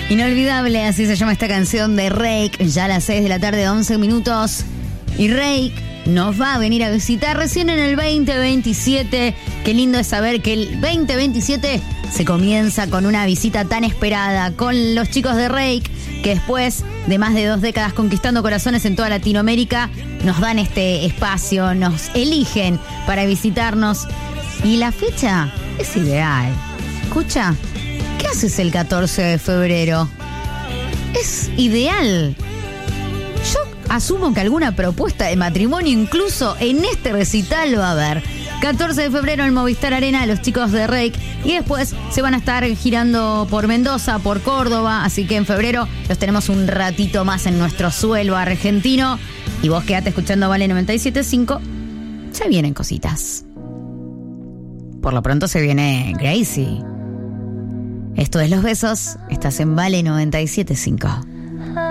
Inolvidable, así se llama esta canción de Reik, ya a las 6 de la tarde, 11 minutos. Y Reik nos va a venir a visitar recién en el 2027. Qué lindo es saber que el 2027 se comienza con una visita tan esperada con los chicos de Reik, que después de más de 2 décadas conquistando corazones en toda Latinoamérica, nos dan este espacio, nos eligen para visitarnos. Y la fecha es ideal. Escucha, ¿qué haces el 14 de febrero? Es ideal. Yo asumo que alguna propuesta de matrimonio incluso en este recital va a haber. 14 de febrero en Movistar Arena, los chicos de Reik. Y después se van a estar girando por Mendoza, por Córdoba. Así que en febrero los tenemos un ratito más en nuestro suelo argentino. Y vos quedate escuchando Vale 97.5. Ya vienen cositas. Por lo pronto se viene Gracie. Esto es Los Besos. Estás en Vale 97.5.